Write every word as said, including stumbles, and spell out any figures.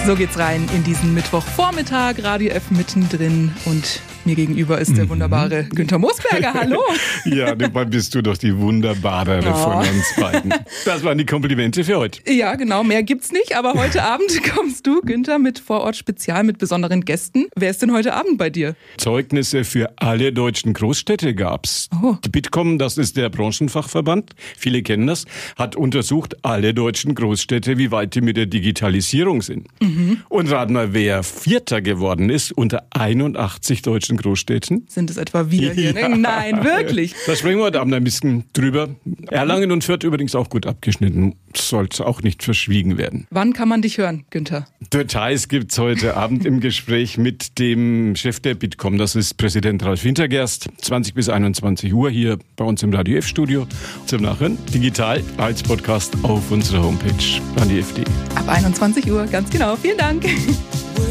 So geht's rein in diesen Mittwochvormittag, Radio F mittendrin und mir gegenüber ist der wunderbare Günther Moosberger. Hallo! Ja, dabei bist du doch die wunderbarere oh. von uns beiden. Das waren die Komplimente für heute. Ja, genau, mehr gibt's nicht, aber heute Abend kommst du, Günther, mit Vorort-Spezial mit besonderen Gästen. Wer ist denn heute Abend bei dir? Zeugnisse für alle deutschen Großstädte gab's. Oh. Die Bitkom, das ist der Branchenfachverband, viele kennen das, hat untersucht alle deutschen Großstädte, wie weit die mit der Digitalisierung sind. Mhm. Und rat mal, wer Vierter geworden ist unter einundachtzig deutschen Großstädten. Sind es etwa wir hier? Ja. Nein, wirklich. Da sprechen wir heute Abend ein bisschen drüber. Erlangen und Fürth übrigens auch gut abgeschnitten. Sollte auch nicht verschwiegen werden. Wann kann man dich hören, Günther? Details gibt's heute Abend im Gespräch mit dem Chef der Bitkom. Das ist Präsident Ralf Wintergerst. zwanzig bis einundzwanzig Uhr hier bei uns im Radio F-Studio. Zum Nachhören digital als Podcast auf unserer Homepage radio f punkt de. Ab einundzwanzig Uhr, ganz genau. Vielen Dank.